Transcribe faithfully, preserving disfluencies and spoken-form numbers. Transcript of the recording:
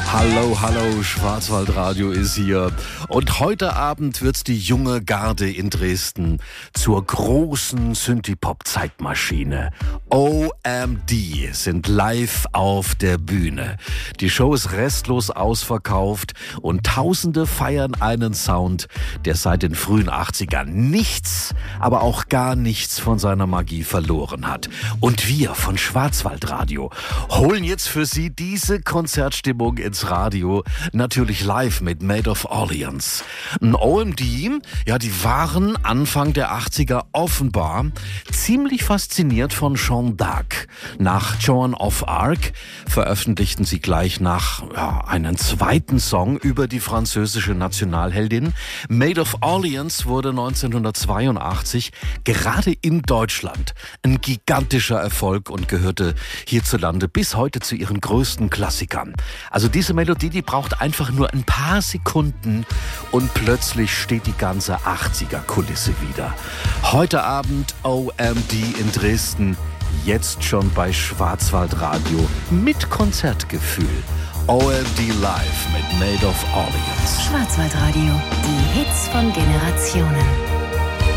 Hallo, hallo, Schwarzwaldradio ist hier. Und heute Abend wird die junge Garde in Dresden zur großen Synthie-Pop-Zeitmaschine. O M D sind live auf der Bühne. Die Show ist restlos ausverkauft und Tausende feiern einen Sound, der seit den frühen achtzigern nichts, aber auch gar nichts von seiner Magie verloren hat. Und wir von Schwarzwaldradio holen jetzt für Sie diese Konzertstimmung ins Radio, natürlich live mit Made of Orleans. Ein O M D, ja, die waren Anfang der achtziger offenbar ziemlich fasziniert von Jeanne d'Arc. Nach Joan of Arc veröffentlichten sie gleich nach ja, einen zweiten Song über die französische Nationalheldin. Made of Orleans wurde neunzehnhundertzweiundachtzig gerade in Deutschland ein gigantischer Erfolg und gehörte hierzulande bis heute zu ihren größten Klassikern. Also diese Melodie, die braucht einfach nur ein paar Sekunden und plötzlich steht die ganze achtziger-Kulisse wieder. Heute Abend O M D in Dresden, jetzt schon bei Schwarzwaldradio mit Konzertgefühl. O M D live mit Made of Orleans. Schwarzwaldradio, die Hits von Generationen.